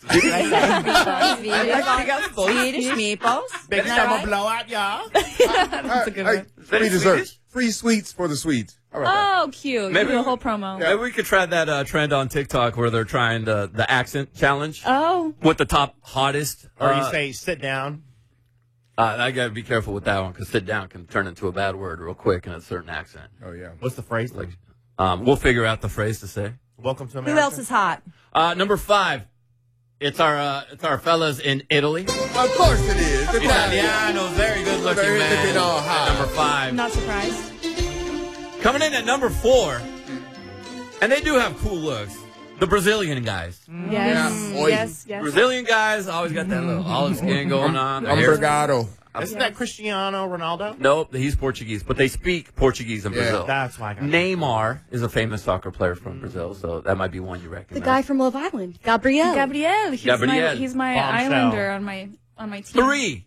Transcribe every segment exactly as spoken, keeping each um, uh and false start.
Swedish meatballs. Big summer blowout, y'all. That's a good one. Free dessert. Free sweets for the Swedes. Oh, cute. Maybe You do a whole promo. Maybe we could try that uh, trend on TikTok where they're trying the, the accent challenge. Oh. With the top hottest. Or you uh, say, sit down. Uh, I got to be careful with that one because sit down can turn into a bad word real quick in a certain accent. Oh, yeah. What's the phrase? Like, um, we'll figure out the phrase to say. Welcome to Who America. else is hot? Uh, number five. It's our uh, it's our fellas in Italy. Of course it is. The Italiano, very good looking Very man. looking all hot. At number five. I'm not surprised. Coming in at number four, and they do have cool looks. The Brazilian guys. Yes. Yeah. Oi. Yes. Yes. Brazilian guys always got that little olive skin going on. Their hair's- Umbrigado. Isn't that Cristiano Ronaldo? Nope, he's Portuguese, but they speak Portuguese in Yeah. Brazil. That's why I got Neymar is a famous soccer player from Brazil, so that might be one you The recognize. guy from Love Island, Gabrielle. Gabrielle. He's Gabrielle. my he's my Bombshell. islander on my on my team. Three.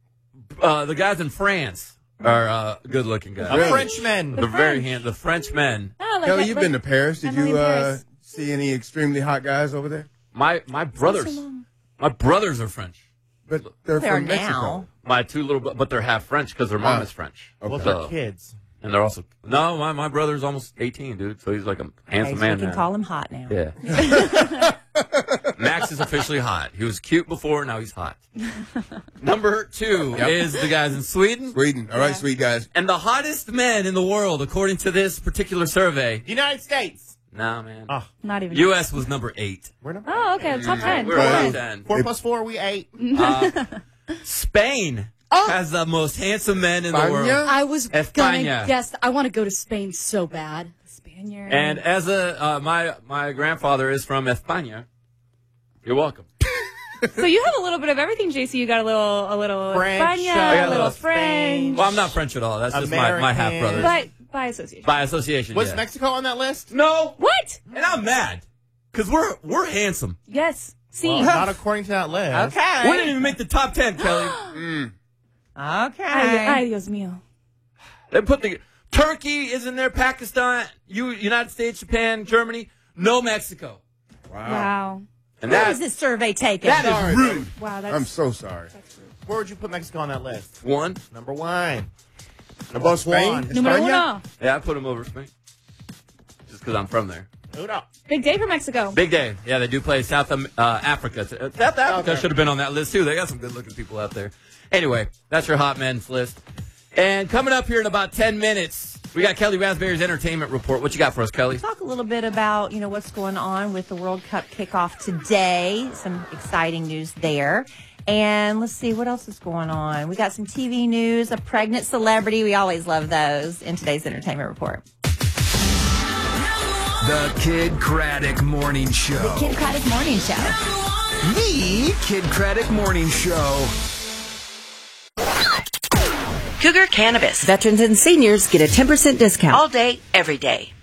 Uh, the guys in France are uh, good-looking guys. A Really? Frenchman. The They're very French. hand. The Frenchmen. Oh, like Kelly, that- you've like been to Paris. Did Emily you in uh, Paris. see any extremely hot guys over there? My my brothers. My brothers are French. But they're They are from Mexico. now. My two little, bro- but they're half French because their mom Ah. is French. Okay. Well, So- for kids. And they're also no. My my brother's almost eighteen, dude. So he's like a Okay, handsome so man. we can now. call him hot now. Yeah. Max is officially hot. He was cute before, now he's hot. Number two Yep. is the guys in Sweden. Sweden. All right, sweet guys. And the hottest men in the world, according to this particular survey. United States. Nah, man. Oh, Not even. U S was number eight. we're number Oh, okay. Top ten. We're Right. top ten. Four plus four, we eight. Uh, Spain has the most handsome men in the España? world. I was España. gonna guess. I want to go to Spain so bad. Spaniard. And as a uh, my my grandfather is from España. You're welcome. So you have a little bit of everything, J C. You got a little, a little French, España, I got a a little little French. Spain. Well, I'm not French at all. That's just my, my half brother. American. But by association. By association. Was yeah. Mexico on that list? No. What? And I'm mad. Because we're we're handsome. Yes. See. Well, not according to that list. We didn't even make the top ten, Kelly. Okay. Ay, ay, Dios mío. They put the Turkey is in there, Pakistan, U, United States, Japan, Germany, no Mexico. Wow. Wow. And Where that, is this survey taken? that Sorry. is rude. Wow. That's. I'm so sorry. Where would you put Mexico on that list? One. Number one. About Spain? one. Numero España? uno. Yeah, I put them over Spain. Just because I'm from there. Uno. Big day for Mexico. Big day. Yeah, they do play South um, uh, Africa. Uh, South Africa should have been on that list, too. They got some good-looking people out there. Anyway, that's your hot men's list. And coming up here in about ten minutes, we got Kelly Raspberry's Entertainment Report. What you got for us, Kelly? Talk a little bit about, you know, what's going on with the World Cup kickoff today. Some exciting news there. And let's see, what else is going on? We got some T V news, a pregnant celebrity. We always love those in today's Entertainment Report. The Kid Craddock Morning Show. Kid Craddock Morning Show. The Kid Craddock Morning Show. Cougar Cannabis. Veterans and seniors get a ten percent discount. All day, every day.